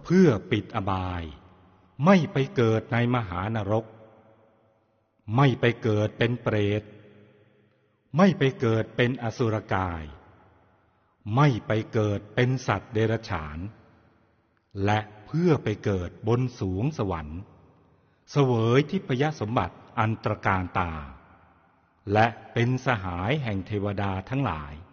เพื่อปิดอบายไม่ไปเกิดในมหานรกไม่ไปเกิดเป็นเปรตไม่ไปเกิดเป็นอสุรกายไม่ไปเกิดเป็นสัตว์เดรัจฉานและเพื่อไปเกิดบนสวงสวรรค์เสวยทิพยสมบัติอันตรการตาและเป็นสหายแห่งเทวดาทั้งหลาย